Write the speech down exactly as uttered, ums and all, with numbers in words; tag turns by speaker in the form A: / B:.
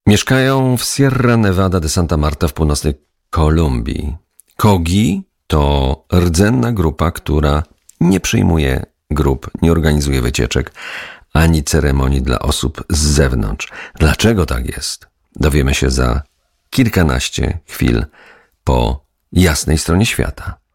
A: Mieszkają w Sierra Nevada de Santa Marta w północnej Kolumbii. Kogi to rdzenna grupa, która nie przyjmuje grup, nie organizuje wycieczek, ani ceremonii dla osób z zewnątrz. Dlaczego tak jest? Dowiemy się za kilkanaście chwil po jasnej stronie świata.